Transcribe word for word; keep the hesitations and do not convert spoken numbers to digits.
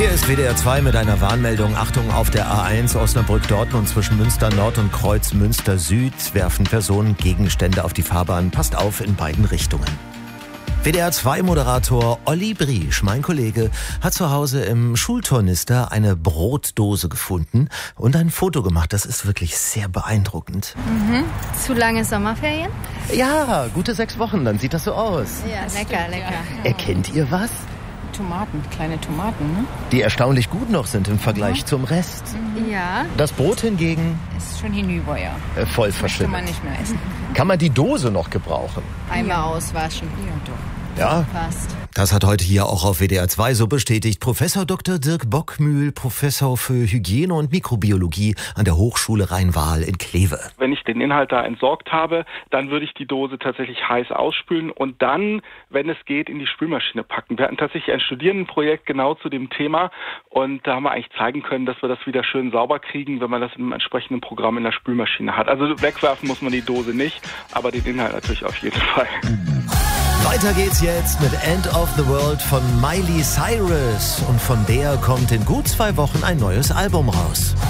Hier ist W D R zwei mit einer Warnmeldung. Achtung, auf der A eins Osnabrück-Dortmund zwischen Münster Nord und Kreuz Münster Süd werfen Personen Gegenstände auf die Fahrbahn. Passt auf in beiden Richtungen. W D R zwei Moderator Olli Briesch, mein Kollege, hat zu Hause im Schultornister eine Brotdose gefunden und ein Foto gemacht. Das ist wirklich sehr beeindruckend. Mhm. Zu lange Sommerferien? Ja, gute sechs Wochen, dann sieht das so aus. Ja, lecker, lecker. Erkennt ihr was? Tomaten, kleine Tomaten, ne? Die erstaunlich gut noch sind im Vergleich mhm. zum Rest. Ja. Das Brot hingegen ist schon hinüber, ja. Äh, voll das verschimmelt. Kann man nicht mehr essen. Kann man die Dose noch gebrauchen? Einmal ja. auswaschen. Ja, doch. Ja, passt. Das hat heute hier auch auf W D R zwei so bestätigt Professor Doktor Dirk Bockmühl, Professor für Hygiene und Mikrobiologie an der Hochschule Rhein-Waal in Kleve. Wenn ich den Inhalt da entsorgt habe, dann würde ich die Dose tatsächlich heiß ausspülen und dann, wenn es geht, in die Spülmaschine packen. Wir hatten tatsächlich ein Studierendenprojekt genau zu dem Thema und da haben wir eigentlich zeigen können, dass wir das wieder schön sauber kriegen, wenn man das im entsprechenden Programm in der Spülmaschine hat. Also wegwerfen muss man die Dose nicht, aber den Inhalt natürlich auf jeden Fall. Weiter geht's jetzt mit End of the World von Miley Cyrus. Und von der kommt in gut zwei Wochen ein neues Album raus.